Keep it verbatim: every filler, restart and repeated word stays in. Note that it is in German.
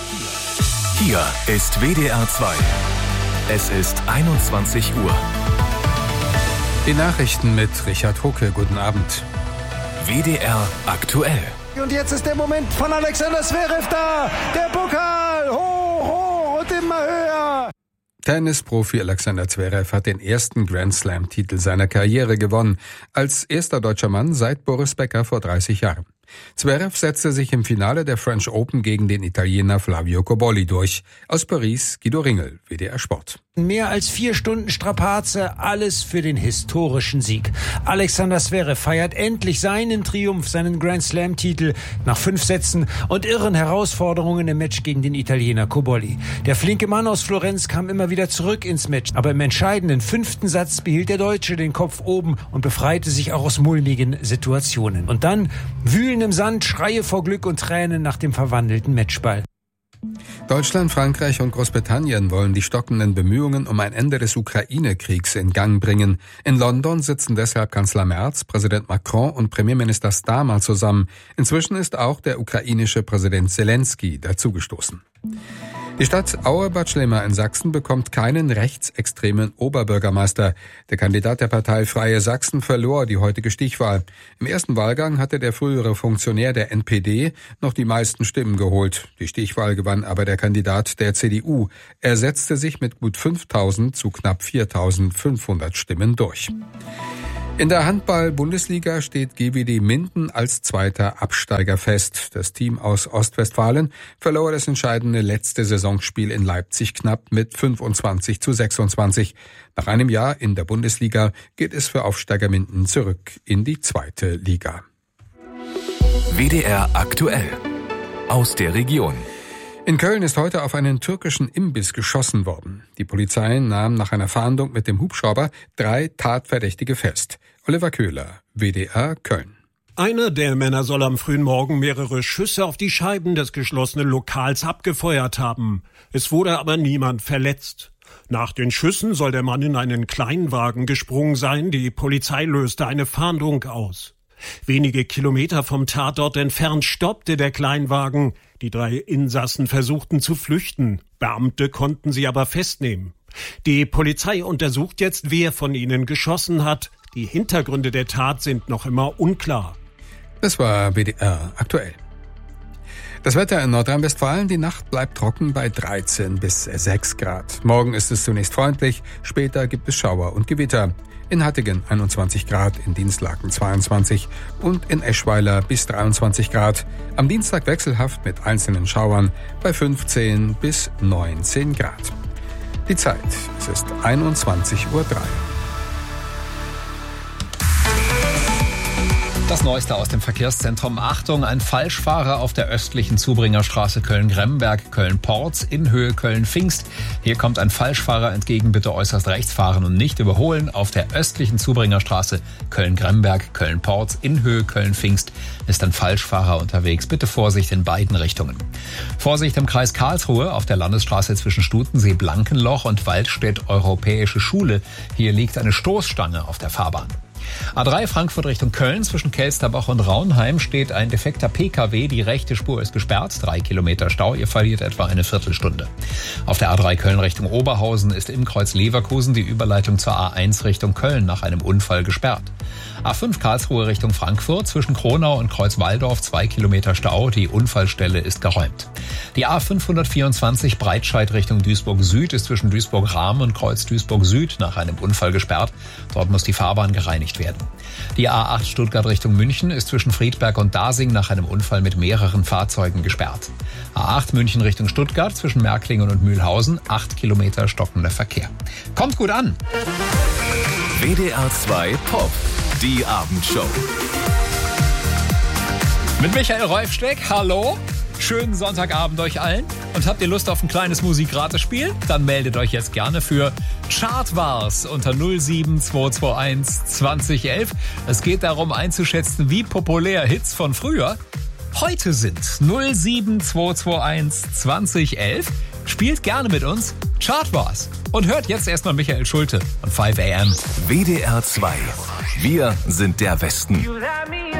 Hier ist W D R zwei. Es ist einundzwanzig Uhr. Die Nachrichten mit Richard Hucke. Guten Abend. W D R aktuell. Und jetzt ist der Moment von Alexander Zverev da. Der Pokal. Hoch, hoch und immer höher. Tennisprofi Alexander Zverev hat den ersten Grand-Slam-Titel seiner Karriere gewonnen. Als erster deutscher Mann seit Boris Becker vor dreißig Jahren. Zverev setzte sich im Finale der French Open gegen den Italiener Flavio Cobolli durch. Aus Paris, Guido Ringel, W D R Sport. Mehr als vier Stunden Strapaze, alles für den historischen Sieg. Alexander Zverev feiert endlich seinen Triumph, seinen Grand-Slam-Titel nach fünf Sätzen und irren Herausforderungen im Match gegen den Italiener Cobolli. Der flinke Mann aus Florenz kam immer wieder zurück ins Match, aber im entscheidenden fünften Satz behielt der Deutsche den Kopf oben und befreite sich auch aus mulmigen Situationen. Und dann wühlen im Sand, Schreie vor Glück und Tränen nach dem verwandelten Matchball. Deutschland, Frankreich und Großbritannien wollen die stockenden Bemühungen um ein Ende des Ukraine-Kriegs in Gang bringen. In London sitzen deshalb Kanzler Merz, Präsident Macron und Premierminister Starmer zusammen. Inzwischen ist auch der ukrainische Präsident Zelensky dazugestoßen. Die Stadt Auerbad Schlemer in Sachsen bekommt keinen rechtsextremen Oberbürgermeister. Der Kandidat der Partei Freie Sachsen verlor die heutige Stichwahl. Im ersten Wahlgang hatte der frühere Funktionär der N P D noch die meisten Stimmen geholt. Die Stichwahl gewann aber der Kandidat der C D U. Er setzte sich mit gut fünftausend zu knapp viertausendfünfhundert Stimmen durch. In der Handball-Bundesliga steht G W D Minden als zweiter Absteiger fest. Das Team aus Ostwestfalen verlor das entscheidende letzte Saisonspiel in Leipzig knapp mit fünfundzwanzig zu sechsundzwanzig. Nach einem Jahr in der Bundesliga geht es für Aufsteiger Minden zurück in die zweite Liga. W D R aktuell. Aus der Region. In Köln ist heute auf einen türkischen Imbiss geschossen worden. Die Polizei nahm nach einer Fahndung mit dem Hubschrauber drei Tatverdächtige fest. Oliver Köhler, W D R Köln. Einer der Männer soll am frühen Morgen mehrere Schüsse auf die Scheiben des geschlossenen Lokals abgefeuert haben. Es wurde aber niemand verletzt. Nach den Schüssen soll der Mann in einen Kleinwagen gesprungen sein. Die Polizei löste eine Fahndung aus. Wenige Kilometer vom Tatort entfernt stoppte der Kleinwagen. Die drei Insassen versuchten zu flüchten. Beamte konnten sie aber festnehmen. Die Polizei untersucht jetzt, wer von ihnen geschossen hat. Die Hintergründe der Tat sind noch immer unklar. Das war W D R aktuell. Das Wetter in Nordrhein-Westfalen, die Nacht bleibt trocken bei dreizehn bis sechs Grad. Morgen ist es zunächst freundlich, später gibt es Schauer und Gewitter. In Hattingen einundzwanzig Grad, in Dinslaken zweiundzwanzig und in Eschweiler bis dreiundzwanzig Grad. Am Dienstag wechselhaft mit einzelnen Schauern bei fünfzehn bis neunzehn Grad. Die Zeit, es ist einundzwanzig Uhr drei. Das Neueste aus dem Verkehrszentrum. Achtung, ein Falschfahrer auf der östlichen Zubringerstraße Köln-Gremberg, Köln-Porz in Höhe Köln-Pfingst. Hier kommt ein Falschfahrer entgegen, bitte äußerst rechts fahren und nicht überholen. Auf der östlichen Zubringerstraße Köln-Gremberg, Köln-Porz in Höhe Köln-Pfingst ist ein Falschfahrer unterwegs. Bitte Vorsicht in beiden Richtungen. Vorsicht im Kreis Karlsruhe auf der Landesstraße zwischen Stutensee-Blankenloch und Waldstedt-Europäische Schule. Hier liegt eine Stoßstange auf der Fahrbahn. A drei Frankfurt Richtung Köln, zwischen Kelsterbach und Raunheim steht ein defekter P K W. Die rechte Spur ist gesperrt, drei Kilometer Stau, ihr verliert etwa eine Viertelstunde. Auf der A drei Köln Richtung Oberhausen ist im Kreuz Leverkusen die Überleitung zur A eins Richtung Köln nach einem Unfall gesperrt. A fünf Karlsruhe Richtung Frankfurt, zwischen Kronau und Kreuz Walldorf zwei Kilometer Stau, die Unfallstelle ist geräumt. Die A fünfhundertvierundzwanzig Breitscheid Richtung Duisburg Süd ist zwischen Duisburg-Rahm und Kreuz Duisburg Süd nach einem Unfall gesperrt. Dort muss die Fahrbahn gereinigt werden. Die A acht Stuttgart Richtung München ist zwischen Friedberg und Dasing nach einem Unfall mit mehreren Fahrzeugen gesperrt. A acht München Richtung Stuttgart zwischen Märklingen und Mühlhausen, acht Kilometer stockender Verkehr. Kommt gut an! W D R zwei Pop, die Abendshow. Mit Michael Reufsteck, hallo! Schönen Sonntagabend euch allen. Und habt ihr Lust auf ein kleines Musikratespiel? Dann meldet euch jetzt gerne für Chartwars unter null sieben zwei zwei eins zwanzig elf. Es geht darum einzuschätzen, wie populär Hits von früher heute sind. null sieben zwei zwei eins zwanzig elf. Spielt gerne mit uns Chartwars. Und hört jetzt erstmal Michael Schulte und fünf a m. W D R zwei. Wir sind der Westen. You let me